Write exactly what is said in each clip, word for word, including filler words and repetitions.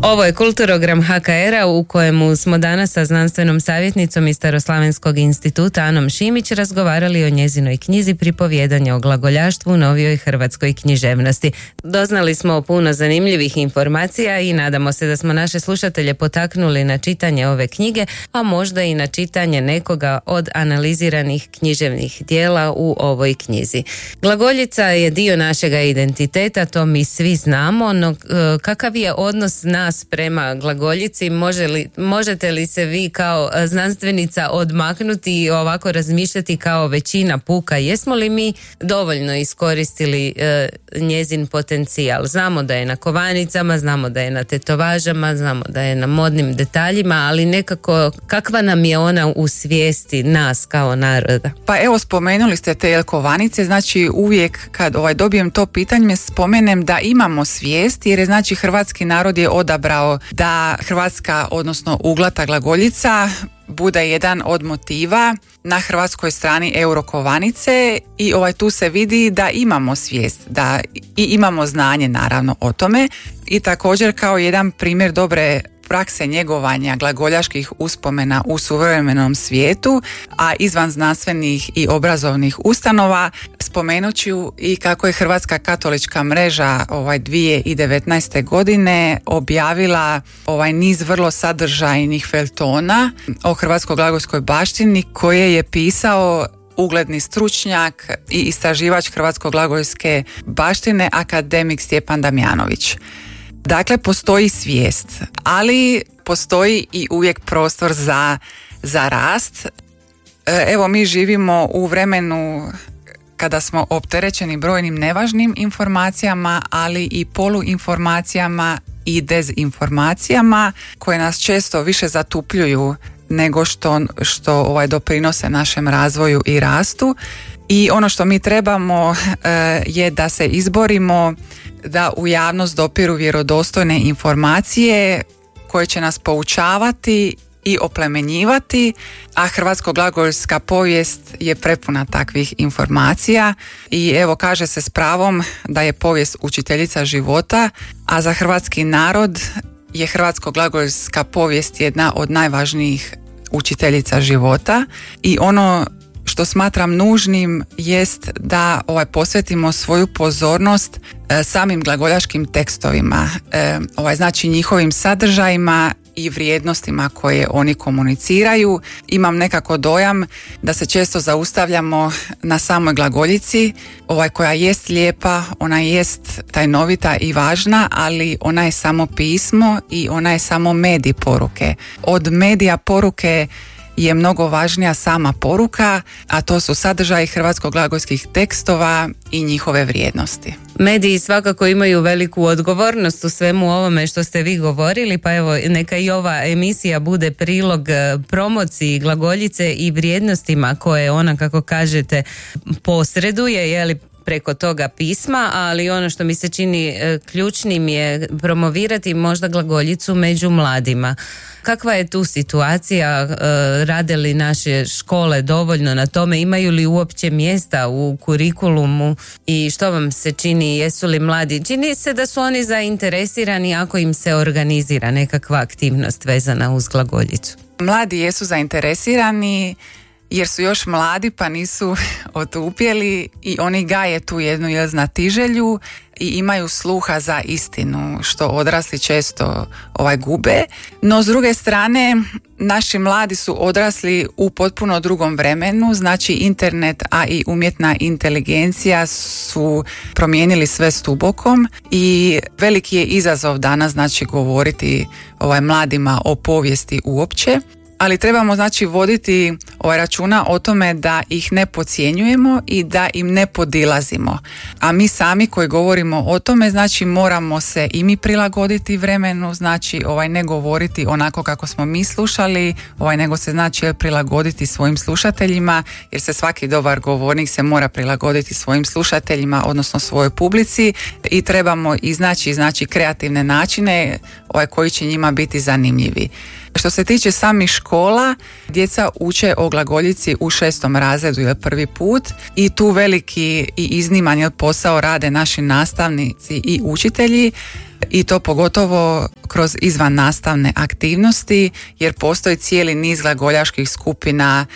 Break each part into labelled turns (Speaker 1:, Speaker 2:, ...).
Speaker 1: Ovo je Kulturogram ha ka era u kojemu smo danas sa znanstvenom savjetnicom iz Staroslavenskog instituta Anom Šimić razgovarali o njezinoj knjizi Pripovijedanje o glagoljaštvu u novijoj hrvatskoj književnosti. Doznali smo puno zanimljivih informacija i nadamo se da smo naše slušatelje potaknuli na čitanje ove knjige, a možda i na čitanje nekoga od analiziranih književnih dijela u ovoj knjizi. Glagoljica je dio našega identiteta, to mi svi znamo, no kakav je odnos nas prema glagoljici? Može li, možete li se vi kao znanstvenica odmaknuti i ovako razmišljati kao većina puka? Jesmo li mi dovoljno iskoristili e, njezin potencijal? Znamo da je na kovanicama, znamo da je na tetovažama, znamo da je na modnim detaljima, ali nekako kakva nam je ona u svijesti nas kao naroda?
Speaker 2: Pa evo, spomenuli ste te kovanice, znači uvijek kad ovaj, dobijem to pitanje spomenem da imamo svijest, jer je znači hrvatski narod je odabrao da hrvatska, odnosno uglata glagoljica bude jedan od motiva na hrvatskoj strani eurokovanice i ovaj tu se vidi da imamo svijest, da i imamo znanje naravno o tome i također kao jedan primjer dobre prakse njegovanja glagoljaških uspomena u suvremenom svijetu, a izvan znanstvenih i obrazovnih ustanova, spomenut ću i kako je Hrvatska katolička mreža ovaj dvije tisuće devetnaeste. godine objavila ovaj niz vrlo sadržajnih feljtona o hrvatskoj glagolskoj baštini koje je pisao ugledni stručnjak i istraživač hrvatsko-glagolske baštine akademik Stjepan Damjanović. Dakle, postoji svijest, ali postoji i uvijek prostor za, za rast. Evo, mi živimo u vremenu kada smo opterećeni brojnim nevažnim informacijama, ali i poluinformacijama i dezinformacijama koje nas često više zatupljuju nego što, što ovaj, doprinose našem razvoju i rastu. I ono što mi trebamo e, je da se izborimo da u javnost dopiru vjerodostojne informacije koje će nas poučavati i oplemenjivati, a hrvatsko-glagolska povijest je prepuna takvih informacija i evo kaže se s pravom da je povijest učiteljica života, a za hrvatski narod je hrvatsko-glagolska povijest jedna od najvažnijih učiteljica života i ono što smatram nužnim jest da ovaj posvetimo svoju pozornost e, samim glagoljaškim tekstovima, e, ovaj znači njihovim sadržajima i vrijednostima koje oni komuniciraju. Imam nekako dojam da se često zaustavljamo na samoj glagoljici, ovaj koja jest lijepa, ona jest tajnovita i važna, ali ona je samo pismo i ona je samo medij poruke. Od medija poruke je mnogo važnija sama poruka, a to su sadržaji hrvatsko-glagolskih tekstova i njihove vrijednosti.
Speaker 1: Mediji svakako imaju veliku odgovornost u svemu ovome što ste vi govorili, pa evo neka i ova emisija bude prilog promociji glagoljice i vrijednostima koje ona, kako kažete, posreduje, je li, preko toga pisma, ali ono što mi se čini e, ključnim je promovirati možda glagoljicu među mladima. Kakva je tu situacija? E, rade li naše škole dovoljno na tome? Imaju li uopće mjesta u kurikulumu? I što vam se čini? Jesu li mladi? Čini se da su oni zainteresirani ako im se organizira nekakva aktivnost vezana uz glagoljicu.
Speaker 2: Mladi jesu zainteresirani jer su još mladi pa nisu otupjeli i oni gaje tu jednu jel znatiželju i imaju sluha za istinu, što odrasli često ovaj gube. No s druge strane, naši mladi su odrasli u potpuno drugom vremenu, znači internet, a i umjetna inteligencija su promijenili sve stubokom i veliki je izazov danas znači govoriti ovaj mladima o povijesti uopće. Ali trebamo znači voditi ovaj računa o tome da ih ne podcjenjujemo i da im ne podilazimo. A mi sami koji govorimo o tome, znači moramo se i mi prilagoditi vremenu, znači ovaj ne govoriti onako kako smo mi slušali, ovaj nego se znači prilagoditi svojim slušateljima, jer se svaki dobar govornik se mora prilagoditi svojim slušateljima, odnosno svojoj publici i trebamo iznaći znači kreativne načine ovaj koji će njima biti zanimljivi. Što se tiče samih škola, djeca uče o glagoljici u šestom razredu je prvi put i tu veliki i izniman posao rade naši nastavnici i učitelji i to pogotovo kroz izvan nastavne aktivnosti, jer postoji cijeli niz glagoljaških skupina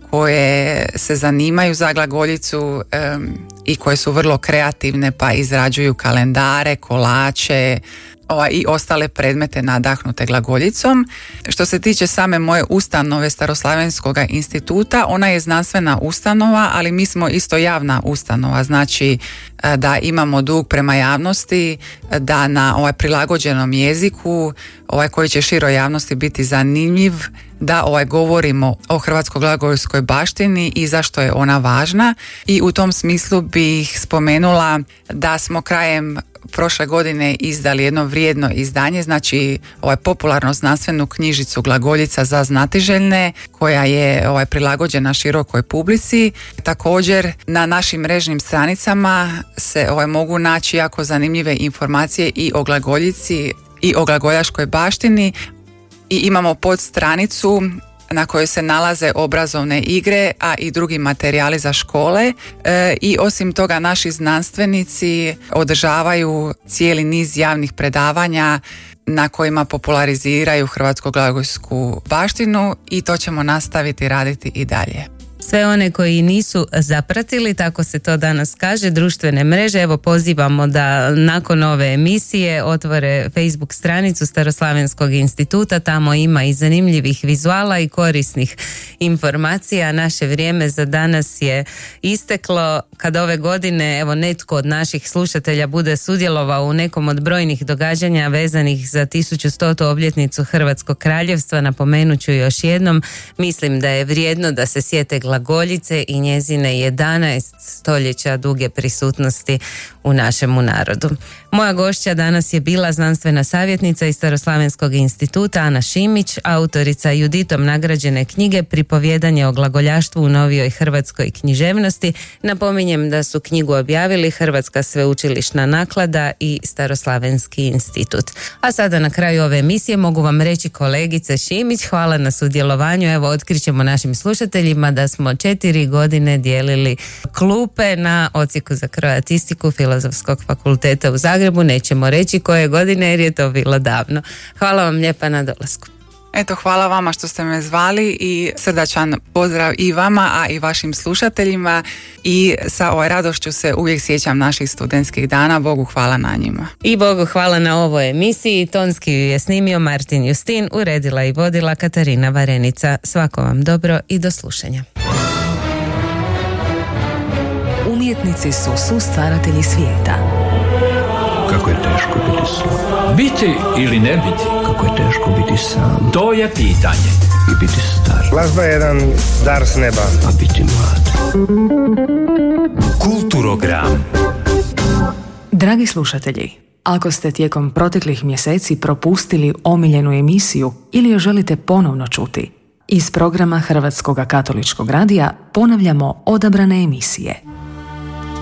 Speaker 2: koje se zanimaju za glagoljicu um, i koje su vrlo kreativne, pa izrađuju kalendare, kolače ovaj, i ostale predmete nadahnute glagoljicom. Što se tiče same moje ustanove Staroslavenskog instituta, ona je znanstvena ustanova, ali mi smo isto javna ustanova, znači da imamo dug prema javnosti, da na ovaj prilagođenom jeziku, ovaj koji će široj javnosti biti zanimljiv, da ovaj govorimo o hrvatsko-glagoljskoj baštini i zašto je ona važna. I u tom smislu bih spomenula da smo krajem prošle godine izdali jedno vrijedno izdanje, znači ovaj popularno znanstvenu knjižicu Glagoljica za znatiželjne, koja je ovaj prilagođena širokoj publici. Također na našim mrežnim stranicama se ovaj mogu naći jako zanimljive informacije i o glagoljici i o glagoljaškoj baštini i imamo podstranicu na kojoj se nalaze obrazovne igre, a i drugi materijali za škole e, i osim toga naši znanstvenici održavaju cijeli niz javnih predavanja na kojima populariziraju hrvatsko-glagoljsku baštinu i to ćemo nastaviti raditi i dalje.
Speaker 1: Sve one koji nisu zapratili, tako se to danas kaže, društvene mreže, evo pozivamo da nakon ove emisije otvore Facebook stranicu Staroslavenskog instituta, tamo ima i zanimljivih vizuala i korisnih informacija. Naše vrijeme za danas je isteklo. Kad ove godine evo netko od naših slušatelja bude sudjelovao u nekom od brojnih događanja vezanih za tisuću stotu obljetnicu Hrvatskog kraljevstva, napomenut ću još jednom, mislim da je vrijedno da se sjete glagoljice i njezine jedanaest stoljeća duge prisutnosti u našemu narodu. Moja gošća danas je bila znanstvena savjetnica iz Staroslavenskog instituta Ana Šimić, autorica Juditom nagrađene knjige Pripovijedanje o glagoljaštvu u novijoj hrvatskoj književnosti. Napominjem da su knjigu objavili Hrvatska sveučilišna naklada i Staroslavenski institut. A sada na kraju ove emisije mogu vam reći, kolegice Šimić, hvala na sudjelovanju. Evo, otkrićemo našim slušateljima da smo četiri godine dijelili klupe na odsjeku za kroatistiku Filozofskog fakulteta u Zagrebu. Nećemo reći koje godine jer je to bilo davno. Hvala vam lijepa na dolasku.
Speaker 2: Eto, hvala vama što ste me zvali i srdačan pozdrav i vama, a i vašim slušateljima i sa ovaj radošću se uvijek sjećam naših studentskih dana. Bogu hvala na njima.
Speaker 1: I Bogu hvala na ovoj emisiji. Tonski ju je snimio Martin Justin, uredila i vodila Katarina Varenica. Svako vam dobro i do slušanja.
Speaker 3: Umjetnici su sustvaratelji svijeta.
Speaker 4: Kako je teško biti slab.
Speaker 5: Biti ili ne biti?
Speaker 4: Kako je teško biti sam.
Speaker 5: To je pitanje.
Speaker 4: I biti star.
Speaker 6: Glazba je jedan dar s neba.
Speaker 4: A biti mlad.
Speaker 5: Kulturogram.
Speaker 3: Dragi slušatelji, ako ste tijekom proteklih mjeseci propustili omiljenu emisiju ili je želite ponovno čuti, iz programa Hrvatskog katoličkog radija ponavljamo odabrane emisije.